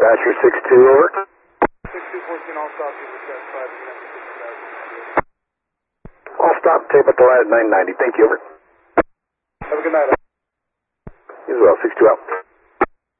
Dispatcher 6-2, over. 6214, all stop, All stop, tape at the light at 990. Thank you, over. Have a good night. You as well, 6-2 out.